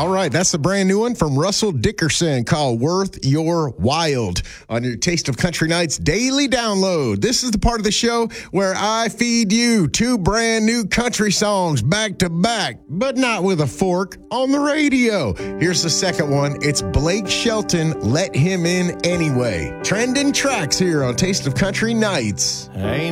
All right, that's the brand new one from Russell Dickerson called Worth Your Wild on your Taste of Country Nights daily download. This is the part of the show where I feed you 2 brand new country songs back to back, but not with a fork on the radio. Here's the second one. It's Blake Shelton, Let Him In Anyway. Trending tracks here on Taste of Country Nights. Ain't